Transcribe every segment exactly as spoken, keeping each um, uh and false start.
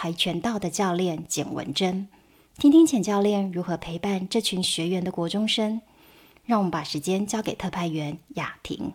跆拳道的教练简文珍，听听简教练如何陪伴这群学员的国中生。让我们把时间交给特派员雅婷。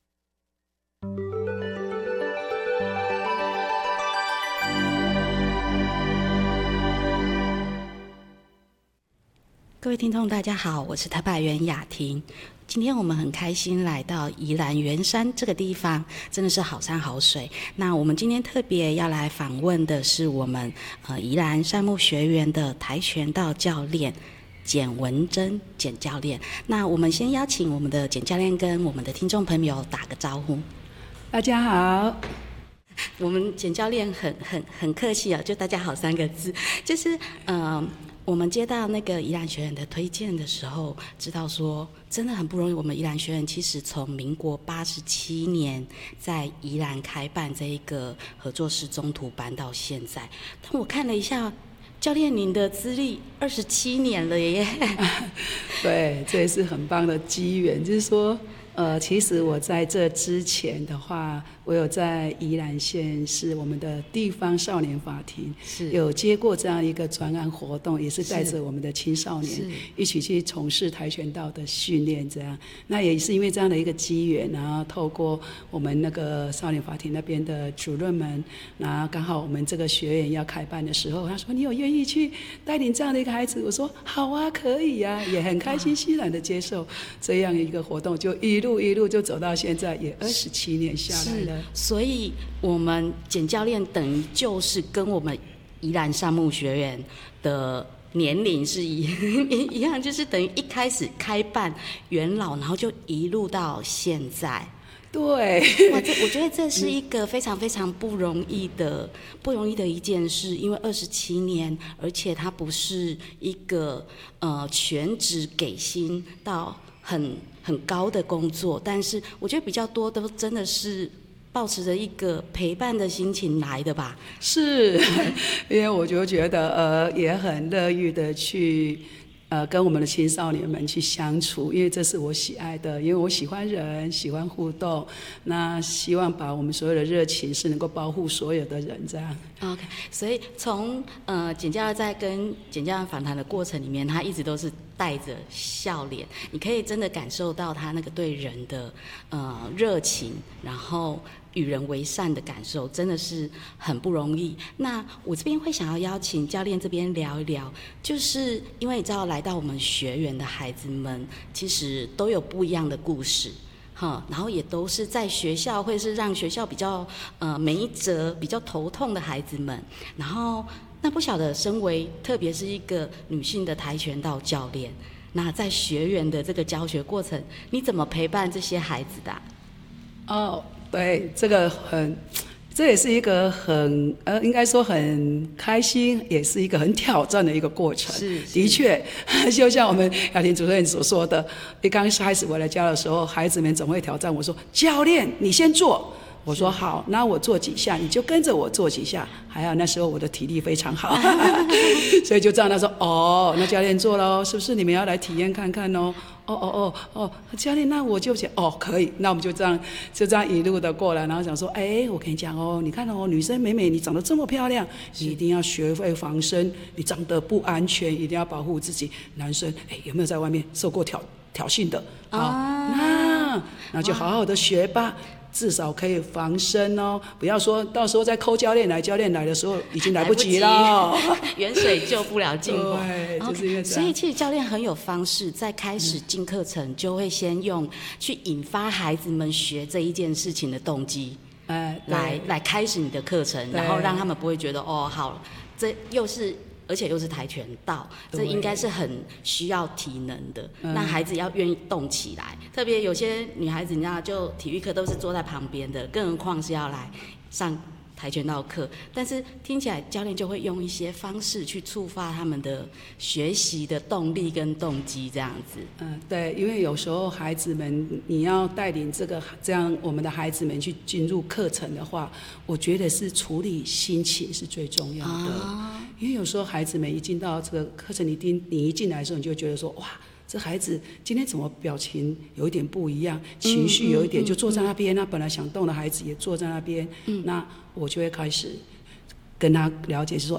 各位听众大家好，我是特派员雅婷。今天我们很开心来到宜兰圆山这个地方，真的是好山好水。那我们今天特别要来访问的是我们呃宜兰善牧学园的跆拳道教练简文珍简教练。那我们先邀请我们的简教练跟我们的听众朋友打个招呼。 大家好。 我们简教练很很很客气啊，就大家好三个字，就是呃我们接到那个宜兰学院的推荐的时候，知道说真的很不容易。我们宜兰学院其实从民国八十七年在宜兰开办这一个合作式中途班到现在，但我看了一下，教练您的资历二十七年了耶。 对，这也是很棒的机缘，就是说。呃，其实我在这之前的话，我有在宜兰县市我们的地方少年法庭有接过这样一个专案活动，也是带着我们的青少年一起去从事跆拳道的训练。这样，那也是因为这样的一个机缘，然后透过我们那个少年法庭那边的主任们，然后刚好我们这个学员要开办的时候，他说你有愿意去带领这样的一个孩子？我说好啊，可以啊，也很开心欣然的接受这样一个活动，就一路。一路一路就走到现在，也二十七年下来了。 所以我们简教练等于就是跟我们宜兰善牧学院的年龄是一一样，就是等于一开始开办元老，然后就一路到现在。 对， 哇，这我觉得这是一个非常非常不容易的、不容易的一件事，因为二十七年，而且它不是一个呃全职给薪到很很高的工作，但是我觉得比较多都真的是抱持着一个陪伴的心情来的吧。 是，因为我就觉得呃也很乐于的去。呃，跟我们的青少年们去相处，因为这是我喜爱的，因为我喜欢人，喜欢互动，那希望把我们所有的热情是能够保护所有的人这样。 OK， 所以从呃简教练在跟简教练访谈的过程里面，他一直都是带着笑脸，你可以真的感受到他那个对人的呃热情，然后与人为善的感受，真的是很不容易。那我这边会想要邀请教练这边聊一聊，就是因为你知道来到我们学员的孩子们，其实都有不一样的故事。然后也都是在学校，会是让学校比较呃每一折比较头痛的孩子们。然后那不晓得，身为特别是一个女性的跆拳道教练，那在学员的这个教学过程，你怎么陪伴这些孩子的啊？ 哦，对，这个很。这也是一个很呃，应该说很开心，也是一个很挑战的一个过程。 是， 的确，就像我们雅婷主任所说的，一刚开始我来教的时候，孩子们总会挑战我说：“教练，你先做。”我说好，那我做几下，你就跟着我做几下。还好那时候我的体力非常好，所以就这样。他说哦，那教练做咯，是不是你们要来体验看看哦？哦哦哦哦，教练，那我就想哦可以，那我们就这样就这样一路的过来，然后想说，哎，我跟你讲哦，你看哦，女生美美，你长得这么漂亮，你一定要学会防身，你长得不安全，一定要保护自己。男生，哎，有没有在外面受过挑挑衅的？好，啊、那那就好好的学吧。至少可以防身哦，不要说到时候再扣教练来，教练来的时候已经来不及了， 远水救不了近火。 对，就是因为这样。 所以其实教练很有方式，在开始进课程就会先用去引发孩子们学这一件事情的动机，哎，来来开始你的课程，然后让他们不会觉得哦，好，这又是。而且又是跆拳道，这应该是很需要体能的。那孩子要愿意动起来，特别有些女孩子，你知道，就体育课都是坐在旁边的，更何况是要来上跆拳道课。但是听起来教练就会用一些方式去触发他们的学习的动力跟动机，这样子。 嗯，对，因为有时候孩子们，你要带领这个这样我们的孩子们去进入课程的话，我觉得是处理心情是最重要的。啊因为有时候孩子们一进到这个课程，你一你一进来的时候，你就觉得说，哇，这孩子今天怎么表情有一点不一样，情绪有一点，就坐在那边，那本来想动的孩子也坐在那边，嗯、那我就会开始跟他了解，是说，